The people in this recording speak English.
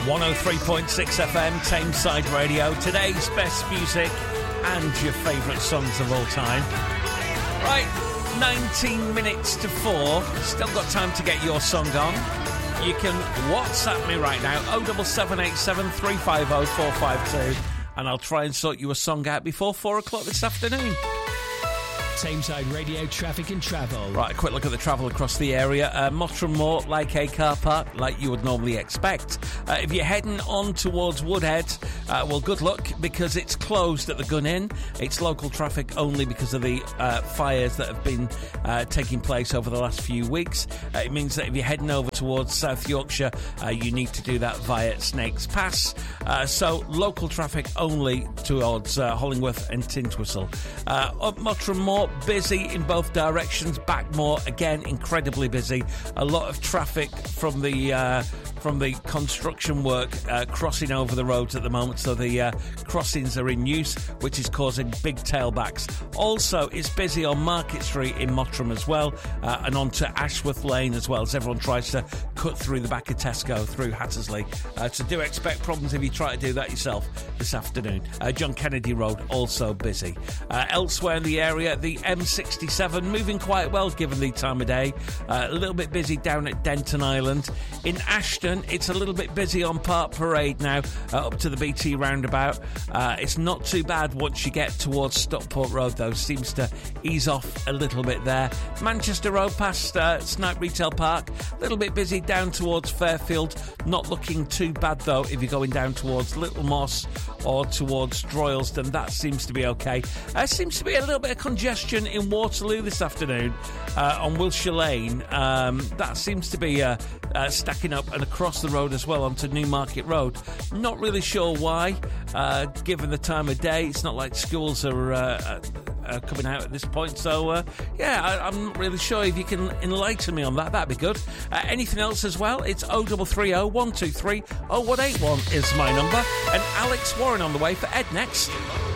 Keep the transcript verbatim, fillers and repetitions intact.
one oh three point six F M, Tameside Radio. Today's best music and your favourite songs of all time. Right, nineteen minutes to four. Still got time to get your song on. You can WhatsApp me right now, oh seven seven eight seven three five oh four five two, and I'll try and sort you a song out before four o'clock this afternoon. Tameside Radio Traffic and Travel. Right, a quick look at the travel across the area. Uh, Mottram Moor, like a car park, like you would normally expect. Uh, if you're heading on towards Woodhead, uh, well, good luck, because it's closed at the Gun Inn. It's local traffic only because of the uh, fires that have been uh, taking place over the last few weeks. Uh, it means that if you're heading over towards South Yorkshire, uh, you need to do that via Snakes Pass. Uh, so, local traffic only towards uh, Hollingworth and Tintwistle. Uh, up Mottram Moor, busy in both directions. Backmore, again, incredibly busy. A lot of traffic from the uh, from the construction work uh, crossing over the roads at the moment, so the uh, crossings are in use, which is causing big tailbacks. Also, it's busy on Market Street in Mottram as well, uh, and onto Ashworth Lane as well, as everyone tries to cut through the back of Tesco through Hattersley. Uh, so do expect problems if you try to do that yourself this afternoon. Uh, John Kennedy Road, also busy. Uh, elsewhere in the area, the M sixty-seven moving quite well given the time of day. Uh, a little bit busy down at Denton Island. In Ashton, it's a little bit busy on Park Parade now, uh, up to the B T roundabout. Uh, it's not too bad once you get towards Stockport Road, though. Seems to ease off a little bit there. Manchester Road past uh, Snipe Retail Park, a little bit busy down towards Fairfield. Not looking too bad, though, if you're going down towards Little Moss or towards Droylsden. That seems to be okay. There uh, seems to be a little bit of congestion in Waterloo this afternoon uh, on Wilshire Lane. Um, that seems to be uh, uh, stacking up and across the road as well onto Newmarket Road. Not really sure why, uh, given the time of day. It's not like schools are uh, uh, coming out at this point. So, uh, yeah, I, I'm not really sure. If you can enlighten me on that, that'd be good. Uh, anything else as well? It's oh three three oh, one two three, oh one eight one is my number. And Alex Warren on the way for Ed next.